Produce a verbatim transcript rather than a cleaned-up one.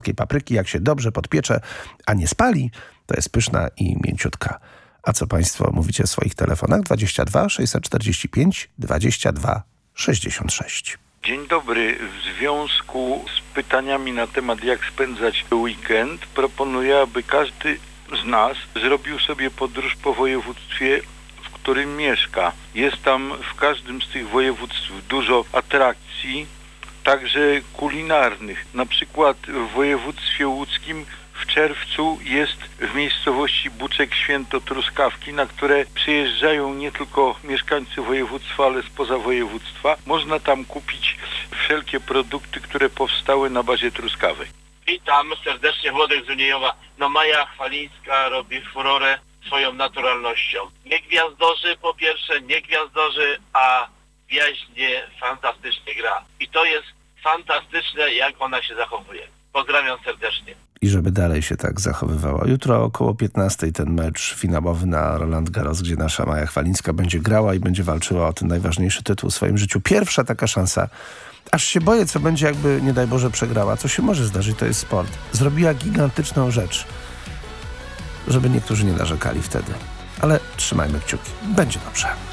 papryki, jak się dobrze podpiecze, a nie spali, to jest pyszna i mięciutka. A co państwo mówicie w swoich telefonach? dwadzieścia dwa sześćset czterdzieści pięć dwadzieścia dwa sześćdziesiąt sześć. Dzień dobry. W związku z pytaniami na temat jak spędzać weekend proponuję, aby każdy z nas zrobił sobie podróż po województwie, w którym mieszka. Jest tam w każdym z tych województw dużo atrakcji, także kulinarnych. Na przykład w województwie łódzkim w czerwcu jest w miejscowości Buczek święto truskawki, na które przyjeżdżają nie tylko mieszkańcy województwa, ale spoza województwa. Można tam kupić wszelkie produkty, które powstały na bazie truskawek. Witam serdecznie, Włodek z Uniejowa. No Maja Chwalińska robi furorę swoją naturalnością. Nie gwiazdorzy po pierwsze, nie gwiazdorzy, a jaźnie fantastycznie gra. I to jest fantastyczne, jak ona się zachowuje. Pozdrawiam serdecznie. I żeby dalej się tak zachowywała. Jutro około piętnastej ten mecz finałowy na Roland Garros, gdzie nasza Maja Chwalińska będzie grała i będzie walczyła o ten najważniejszy tytuł w swoim życiu. Pierwsza taka szansa. Aż się boję, co będzie, jakby, nie daj Boże, przegrała. Co się może zdarzyć, to jest sport. Zrobiła gigantyczną rzecz, żeby niektórzy nie narzekali wtedy. Ale trzymajmy kciuki. Będzie dobrze.